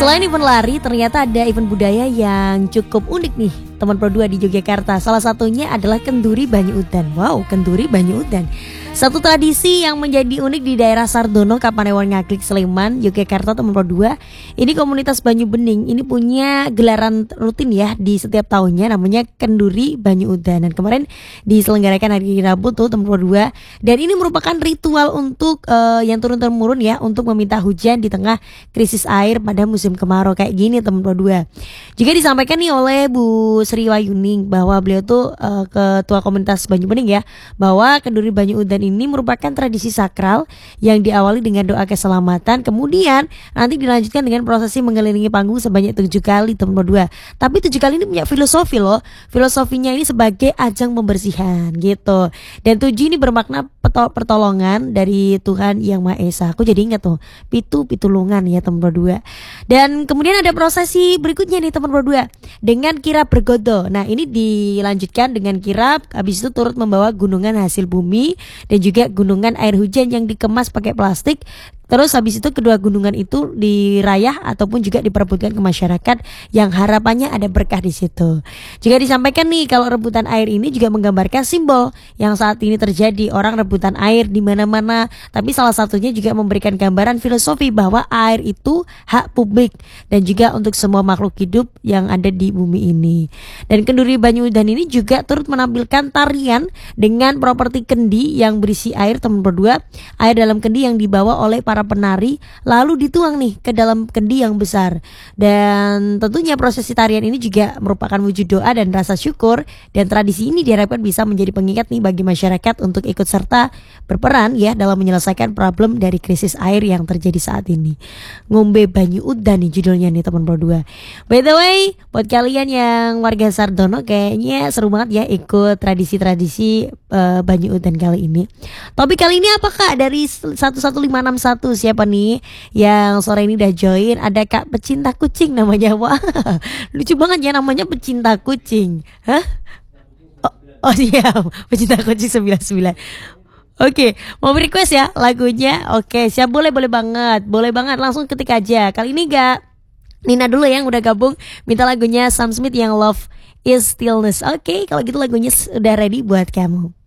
Selain event lari, ternyata ada event budaya yang cukup unik nih teman Pro 2 di Yogyakarta. Salah satunya adalah Kenduri Banyu Udan. Wow, Kenduri Banyu Udan. Satu tradisi yang menjadi unik di daerah Sardono, Kapanewon Ngaglik, Sleman, Yogyakarta, teman Pro 2. Ini komunitas Banyu Bening ini punya gelaran rutin ya di setiap tahunnya, namanya Kenduri Banyu Udan. Dan kemarin diselenggarakan hari Rabu tuh teman Pro 2. Dan ini merupakan ritual untuk yang turun-temurun ya, untuk meminta hujan di tengah krisis air pada musim kemarau kayak gini teman Pro 2. Juga disampaikan nih oleh Bu Sri Wayuning bahwa beliau tuh ketua komunitas Banyu Bening ya, bahwa Kenduri Banyu Udan ini merupakan tradisi sakral yang diawali dengan doa keselamatan, kemudian nanti dilanjutkan dengan prosesi mengelilingi panggung sebanyak 7 kali teman Pro 2. Tapi 7 kali ini punya filosofi loh. Filosofinya ini sebagai ajang pembersihan gitu. Dan 7 ini bermakna pertolongan dari Tuhan Yang Maha Esa. Aku jadi ingat tuh, pitulungan ya teman Pro 2. Dan kemudian ada prosesi berikutnya nih teman Pro 2 dengan kirap bergodo. Nah, ini dilanjutkan dengan kirap, habis itu turut membawa gunungan hasil bumi dan juga gunungan air hujan yang dikemas pakai plastik. Terus habis itu kedua gunungan itu dirayah ataupun juga diperebutkan ke masyarakat yang harapannya ada berkah di situ. Juga disampaikan nih kalau rebutan air ini juga menggambarkan simbol yang saat ini terjadi, orang rebutan air di mana-mana. Tapi salah satunya juga memberikan gambaran filosofi bahwa air itu hak publik dan juga untuk semua makhluk hidup yang ada di bumi ini. Dan Kenduri Banyu Udan ini juga turut menampilkan tarian dengan properti kendi yang berisi air teman berdua. Air dalam kendi yang dibawa oleh para penari lalu dituang nih ke dalam kendi yang besar. Dan tentunya prosesi tarian ini juga merupakan wujud doa dan rasa syukur, dan tradisi ini diharapkan bisa menjadi pengingat nih bagi masyarakat untuk ikut serta berperan ya dalam menyelesaikan problem dari krisis air yang terjadi saat ini. Ngombe Banyu Udan nih judulnya nih teman Pro 2. By the way, buat kalian yang warga Sardono kayaknya seru banget ya ikut tradisi-tradisi Banyu Udan kali ini. Topik kali ini apakah dari 11561 siapa nih yang sore ini udah join? Ada Kak Pecinta Kucing namanya. Wah, lucu banget ya namanya Pecinta Kucing. Hah? Oh siap, Pecinta Kucing 99. Oke, mau request ya lagunya? Oke, siap, boleh banget. Boleh banget, langsung ketik aja. Kali ini gak Nina dulu yang udah gabung minta lagunya Sam Smith yang Love is Stillness. Oke, kalau gitu lagunya udah ready buat kamu.